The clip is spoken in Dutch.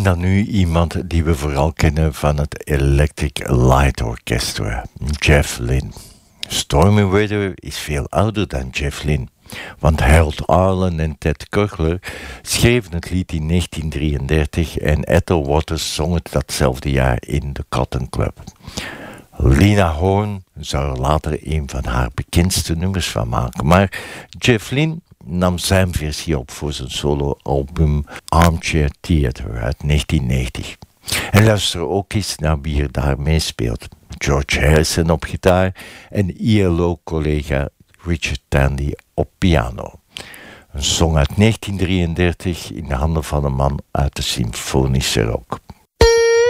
En dan nu iemand die we vooral kennen van het Electric Light Orchestra, Jeff Lynne. Stormy Weather is veel ouder dan Jeff Lynne, want Harold Arlen en Ted Kugler schreven het lied in 1933 en Ethel Waters zong het datzelfde jaar in de Cotton Club. Lena Horne zou er later een van haar bekendste nummers van maken, maar Jeff Lynne nam zijn versie op voor zijn soloalbum Armchair Theatre uit 1990. En luister ook eens naar wie er daar meespeelt. George Harrison op gitaar en ILO-collega Richard Tandy op piano. Een song uit 1933 in de handen van een man uit de symfonische rock.